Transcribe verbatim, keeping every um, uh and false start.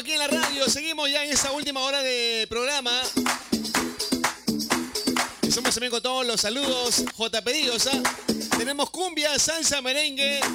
aquí en la radio. Seguimos ya en esa última hora de programa. Estamos también con todos los saludos J Pedidos, ¿ah? Tenemos cumbia, salsa, merengue.